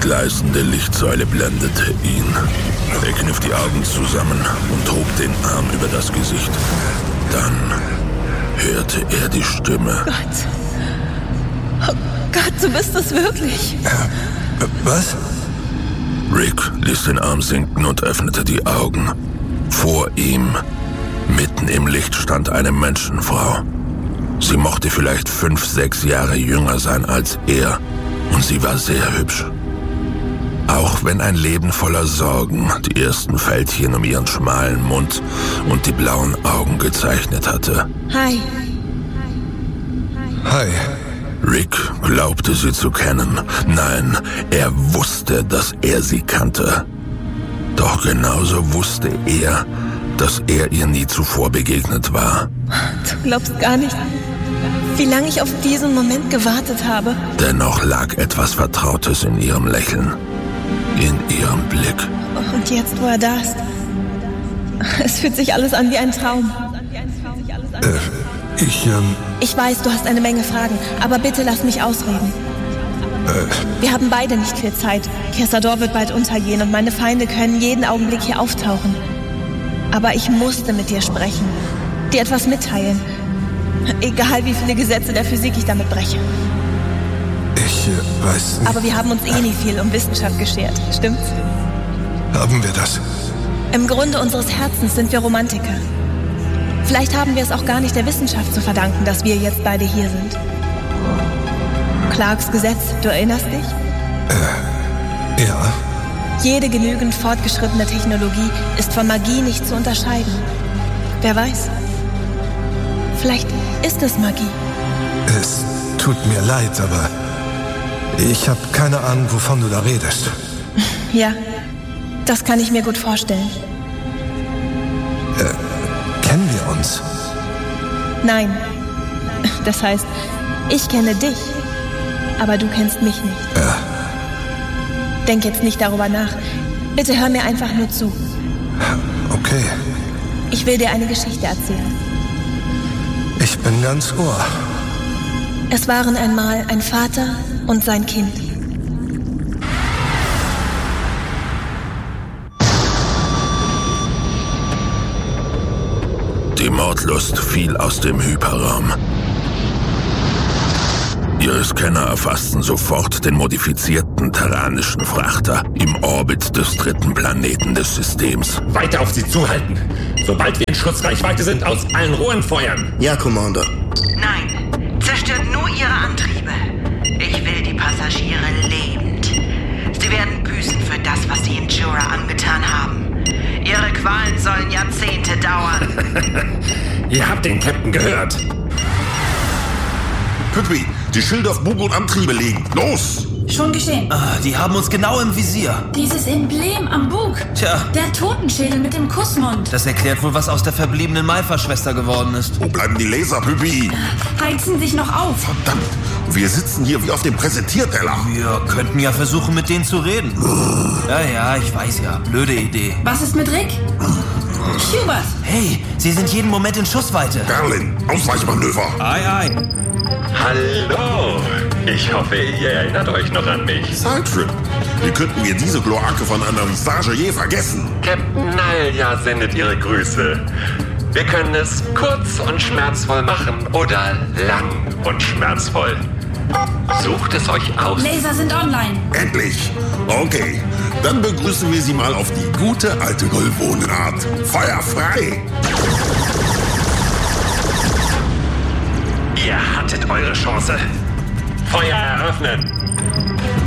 gleißende Lichtsäule blendete ihn. Er kniff die Augen zusammen und hob den Arm über das Gesicht. Dann hörte er die Stimme. Gott. Oh Gott, du bist es wirklich. Was? Rick ließ den Arm sinken und öffnete die Augen. Vor ihm, mitten im Licht, stand eine Menschenfrau. Sie mochte vielleicht 5, 6 Jahre jünger sein als er, und sie war sehr hübsch. Auch wenn ein Leben voller Sorgen die ersten Fältchen um ihren schmalen Mund und die blauen Augen gezeichnet hatte. Hi. Hi. Rick glaubte sie zu kennen. Nein, er wusste, dass er sie kannte. Doch genauso wusste er, dass er ihr nie zuvor begegnet war. Du glaubst gar nicht, wie lange ich auf diesen Moment gewartet habe. Dennoch lag etwas Vertrautes in ihrem Lächeln, in ihrem Blick. Und jetzt, wo er da ist, es fühlt sich alles an wie ein Traum. Ich weiß, du hast eine Menge Fragen, aber bitte lass mich ausreden. Wir haben beide nicht viel Zeit. Kessador wird bald untergehen und meine Feinde können jeden Augenblick hier auftauchen. Aber ich musste mit dir sprechen, dir etwas mitteilen. Egal, wie viele Gesetze der Physik ich damit breche. Ich weiß nicht. Aber wir haben uns nie viel um Wissenschaft geschert, stimmt's? Haben wir das? Im Grunde unseres Herzens sind wir Romantiker. Vielleicht haben wir es auch gar nicht der Wissenschaft zu verdanken, dass wir jetzt beide hier sind. Clarks Gesetz, du erinnerst dich? Ja. Jede genügend fortgeschrittene Technologie ist von Magie nicht zu unterscheiden. Wer weiß? Vielleicht ist es Magie. Es tut mir leid, aber ich habe keine Ahnung, wovon du da redest. Ja, das kann ich mir gut vorstellen. Kennen wir uns? Nein. Das heißt, ich kenne dich, aber du kennst mich nicht. Denk jetzt nicht darüber nach. Bitte hör mir einfach nur zu. Okay. Ich will dir eine Geschichte erzählen. Ich bin ganz Ohr. Es waren einmal ein Vater und sein Kind. Die Mordlust fiel aus dem Hyperraum. Ihre Scanner erfassten sofort den modifizierten terranischen Frachter im Orbit des 3. Planeten des Systems. Weiter auf sie zuhalten. Sobald wir in Schussreichweite sind, aus allen Rohren feuern. Ja, Commander. Nein, zerstört nur ihre Antriebe. Ich will die Passagiere lebend. Sie werden büßen für das, was sie in Jura angetan haben. Ihre Qualen sollen Jahrzehnte dauern. Ihr habt den Captain gehört. Püppi, die Schilde auf Bug und Antriebe legen. Los! Schon geschehen. Die haben uns genau im Visier. Dieses Emblem am Bug. Tja. Der Totenschädel mit dem Kussmund. Das erklärt wohl, was aus der verbliebenen Malfa-Schwester geworden ist. Wo bleiben die Laser, Püppi? Heizen sich noch auf. Verdammt, wir sitzen hier wie auf dem Präsentierteller. Wir könnten ja versuchen, mit denen zu reden. Ja, ich weiß ja. Blöde Idee. Was ist mit Rick? Hubert! Hey, sie sind jeden Moment in Schussweite. Berlin, Ausweichmanöver. Ei. Hallo. Ich hoffe, ihr erinnert euch noch an mich. Sidetrip. Wie könnten wir diese Kloake von einer Visage je vergessen? Captain Nalja sendet ihre Grüße. Wir können es kurz und schmerzvoll machen oder lang und schmerzvoll. Sucht es euch aus. Laser sind online. Endlich. Okay, dann begrüßen wir Sie mal auf die gute alte Golfonenart. Feuer frei. Ihr hattet eure Chance. Feuer eröffnen.